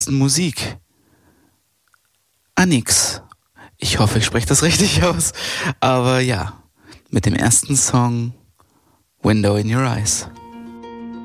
Musik. Anix. Ich hoffe, ich spreche das richtig aus. Aber ja, mit dem ersten Song Window in Your Eyes.